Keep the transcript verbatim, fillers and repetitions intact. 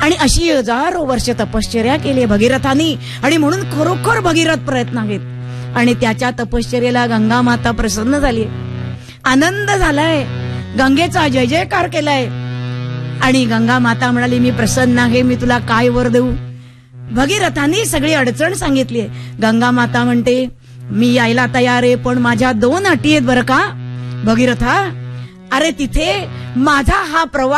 आणि अशी हजारो वर्ष तपश्चर्या केली भगीरथानी, आणि म्हणून खरोखर भगीरथ प्रयत्न घेत. आणि त्याच्या तपश्चर्याला गंगा माता प्रसन्न झाली, आनंद झालाय, गंगेचा जय जयकार केलाय. आणि गंगा माता म्हणाली, मी प्रसन्न आहे, मी तुला काय वर देऊ. भगीरथांनी सगळी अडचण सांगितली. गंगा माता म्हणते, मी यायला तयार आहे, पण माझ्या दोन अटी आहेत बरं का भगीरथा. अरे तिथे माझा हा प्रवास